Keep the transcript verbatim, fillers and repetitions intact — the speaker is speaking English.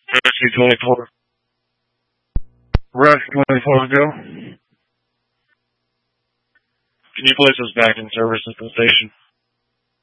Rescue twenty-four. Rescue twenty-four, go. Can you place us back in service at the station?